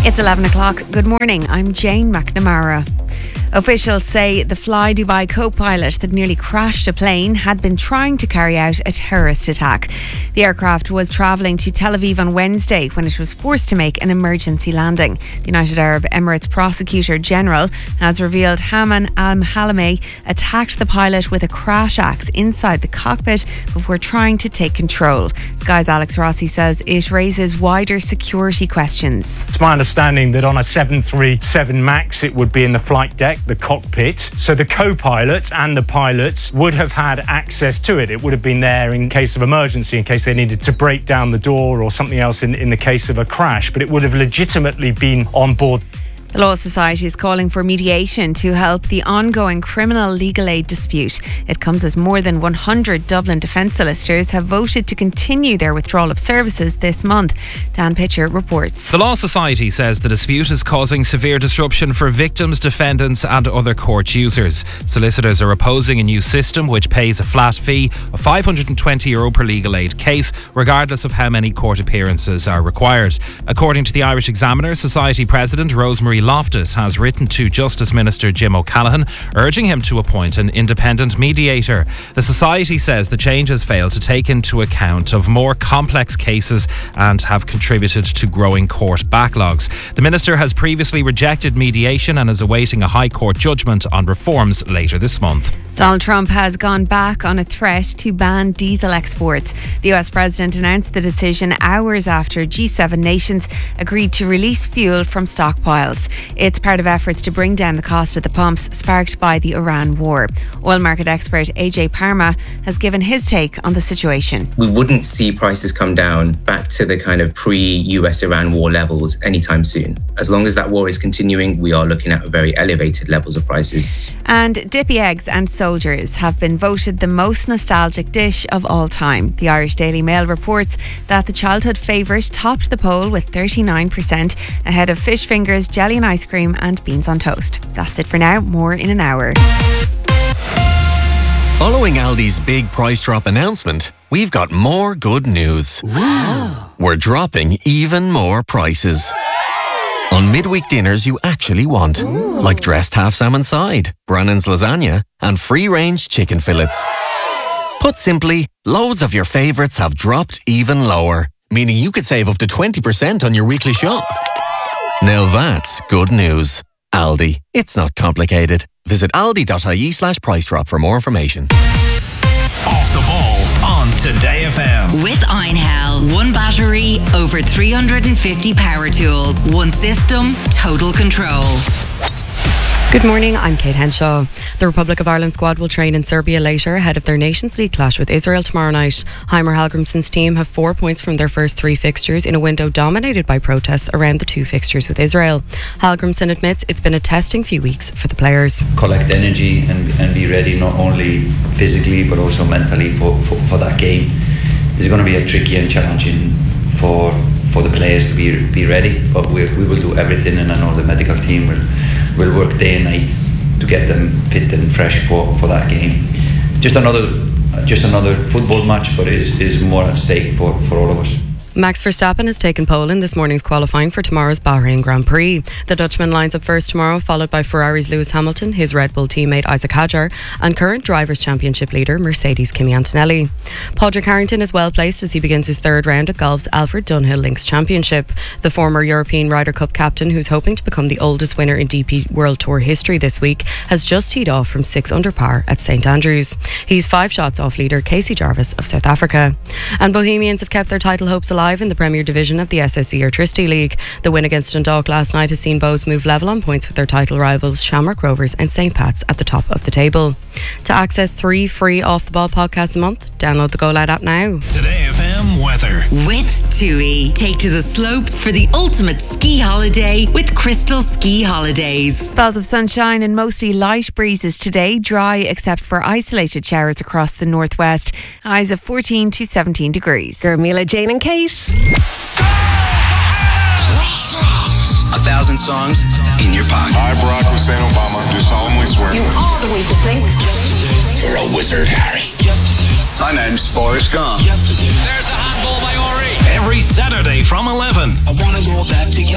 It's 11 o'clock. Good morning. I'm Jane McNamara. Officials say the Fly Dubai co-pilot that nearly crashed a plane had been trying to carry out a terrorist attack. The aircraft was travelling to Tel Aviv on Wednesday when it was forced to make an emergency landing. The United Arab Emirates Prosecutor General has revealed Haman al-Halami attacked the pilot with a crash axe inside the cockpit before trying to take control. Sky's Alex Rossi says it raises wider security questions. It's my understanding that on a 737 MAX it would be in the flight deck, the cockpit, so the co-pilot and the pilots would have had access to it. It would have been there in case of emergency, in case they needed to break down the door or something else in the case of a crash, but it would have legitimately been on board. The Law Society is calling for mediation to help the ongoing criminal legal aid dispute. It comes as more than 100 Dublin defence solicitors have voted to continue their withdrawal of services this month. Dan Pitcher reports. The Law Society says the dispute is causing severe disruption for victims, defendants and other court users. Solicitors are opposing a new system which pays a flat fee of €520 per legal aid case, regardless of how many court appearances are required. According to the Irish Examiner, Society President Rosemary Loftus has written to Justice Minister Jim O'Callaghan, urging him to appoint an independent mediator. The Society says the changes fail to take into account of more complex cases and have contributed to growing court backlogs. The Minister has previously rejected mediation and is awaiting a High Court judgment on reforms later this month. Donald Trump has gone back on a threat to ban diesel exports. The US President announced the decision hours after G7 nations agreed to release fuel from stockpiles. It's part of efforts to bring down the cost at the pumps sparked by the Iran war. Oil market expert AJ Parma has given his take on the situation. We wouldn't see prices come down back to the kind of pre-US Iran war levels anytime soon. As long as that war is continuing, we are looking at very elevated levels of prices. And Dippy Eggs and Soldiers have been voted the most nostalgic dish of all time. The Irish Daily Mail reports that the childhood favourite topped the poll with 39%, ahead of fish fingers, jelly and ice cream and beans on toast. That's it for now. More in an hour. Following Aldi's big price drop announcement, we've got more good news. Wow. We're dropping even more prices. On midweek dinners you actually want. Ooh. Like dressed half salmon side, Brannan's lasagna and free-range chicken fillets. Put simply, loads of your favourites have dropped even lower, meaning you could save up to 20% on your weekly shop. Now that's good news. Aldi. It's not complicated. Visit aldi.ie/price drop for more information. Off the ball on Today FM. With Einhell. One battery, over 350 power tools. One system, total control. Good morning, I'm Kate Henshaw. The Republic of Ireland squad will train in Serbia later ahead of their Nations League clash with Israel tomorrow night. Heimer Hallgrimsson's team have 4 points from their first 3 fixtures in a window dominated by protests around the 2 fixtures with Israel. Hallgrimsson admits it's been a testing few weeks for the players. Collect energy and be ready not only physically but also mentally for that game. It's going to be a tricky and challenging for the players to be ready, but we will do everything, and I know the medical team will work day and night to get them fit and fresh for that game. Just another football match, but is more at stake for all of us. Max Verstappen has taken pole in this morning's qualifying for tomorrow's Bahrain Grand Prix. The Dutchman lines up first tomorrow, followed by Ferrari's Lewis Hamilton, his Red Bull teammate Isaac Hadjar, and current Drivers' Championship leader Mercedes' Kimi Antonelli. Padraig Harrington is well placed as he begins his 3rd round at golf's Alfred Dunhill Links Championship. The former European Ryder Cup captain, who's hoping to become the oldest winner in DP World Tour history this week, has just teed off from 6 under par at St Andrews. He's 5 shots off leader Casey Jarvis of South Africa. And Bohemians have kept their title hopes alive in the Premier Division of the SSE Airtricity League. The win against Dundalk last night has seen Bohs move level on points with their title rivals Shamrock Rovers and St Pat's at the top of the table. To access 3 free Off the Ball podcasts a month, download the Go Loud app now. Today FM weather. With TUI. Take to the slopes for the ultimate ski holiday with Crystal Ski Holidays. Spells of sunshine and mostly light breezes today, dry except for isolated showers across the northwest. Highs of 14 to 17 degrees. Gurmila, Jane and Kate. 1,000 songs in your pocket. I, Barack Hussein Obama, do solemnly swear. You are the weakest link. You're a wizard, Harry. My name's Boris Gump. There's a handball by Ori. Every Saturday from 11. I wanna go back to